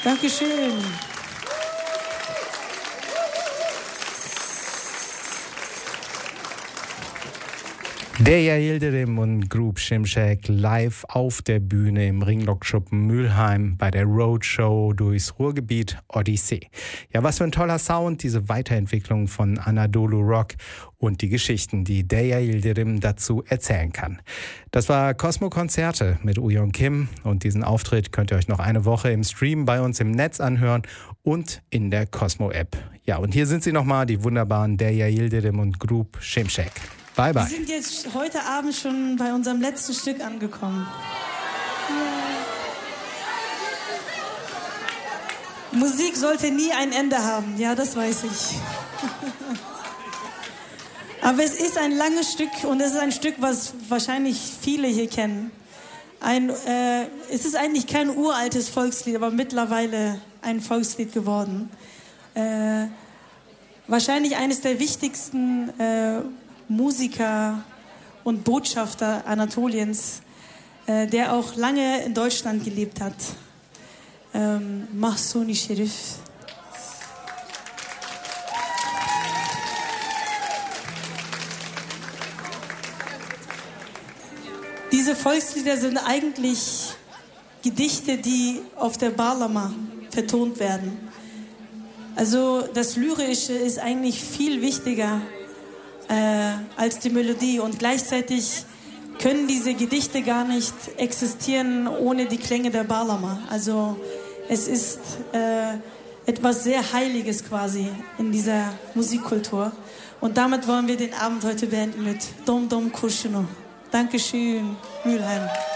Dankeschön. Deja Yildirim und Group Şimşek live auf der Bühne im Ringlockschuppen Mülheim bei der Roadshow durchs Ruhrgebiet Odyssee. Ja, was für ein toller Sound, diese Weiterentwicklung von Anadolu Rock und die Geschichten, die Deja Yildirim dazu erzählen kann. Das war Cosmo Konzerte mit Uyon Kim und diesen Auftritt könnt ihr euch noch eine Woche im Stream bei uns im Netz anhören und in der Cosmo-App. Ja, und hier sind sie nochmal, die wunderbaren Deja Yildirim und Group Şimşek. Bye, bye. Wir sind jetzt heute Abend schon bei unserem letzten Stück angekommen. Ja. Musik sollte nie ein Ende haben, ja, das weiß ich. Aber es ist ein langes Stück und es ist ein Stück, was wahrscheinlich viele hier kennen. Es ist eigentlich kein uraltes Volkslied, aber mittlerweile ein Volkslied geworden. Wahrscheinlich eines der wichtigsten Musiker und Botschafter Anatoliens, der auch lange in Deutschland gelebt hat. Mahsuni Sherif. Diese Volkslieder sind eigentlich Gedichte, die auf der Bağlama vertont werden. Also das Lyrische ist eigentlich viel wichtiger als die Melodie und gleichzeitig können diese Gedichte gar nicht existieren ohne die Klänge der Bağlama. Also es ist etwas sehr Heiliges quasi in dieser Musikkultur und damit wollen wir den Abend heute beenden mit Dom Dom Kurşunu. Dankeschön, Mülheim.